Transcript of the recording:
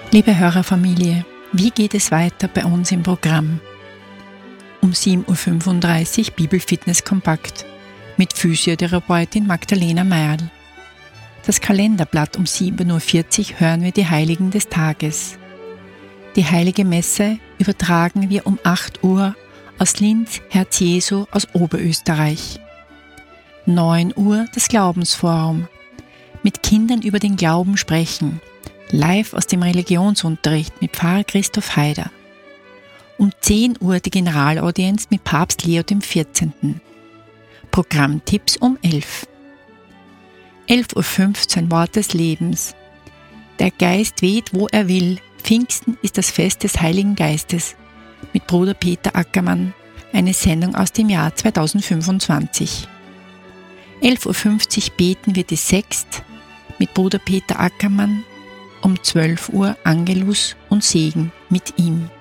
Liebe Hörerfamilie, wie geht es weiter bei uns im Programm? Um 7.35 Uhr Bibelfitness kompakt mit Physiotherapeutin Magdalena Meierl. Das Kalenderblatt um 7.40 Uhr hören wir die Heiligen des Tages. Die Heilige Messe übertragen wir um 8 Uhr aus Linz, Herz Jesu aus Oberösterreich. 9 Uhr das Glaubensforum. Mit Kindern über den Glauben sprechen. Live aus dem Religionsunterricht mit Pfarrer Christoph Haider. Um 10 Uhr die Generalaudienz mit Papst Leo XIV. Programmtipps um 11. 11.15 Uhr Wort des Lebens. Der Geist weht, wo er will. Pfingsten ist das Fest des Heiligen Geistes. Mit Bruder Peter Ackermann. Eine Sendung aus dem Jahr 2025. 11.50 Uhr beten wir die Sext mit Bruder Peter Ackermann. Um 12 Uhr Angelus und Segen mit ihm.